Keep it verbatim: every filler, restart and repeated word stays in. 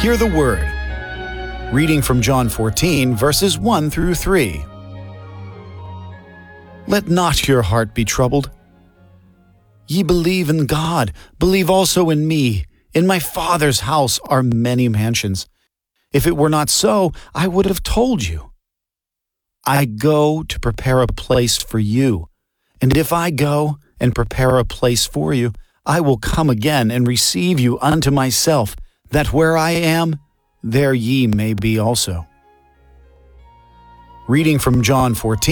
Hear the Word. Reading from John fourteen, verses one through three. Let not your heart be troubled. Ye believe in God, believe also in me. In my Father's house are many mansions. If it were not so, I would have told you. I go to prepare a place for you. And if I go and prepare a place for you, I will come again and receive you unto myself, that where I am, there ye may be also. Reading from John fourteen.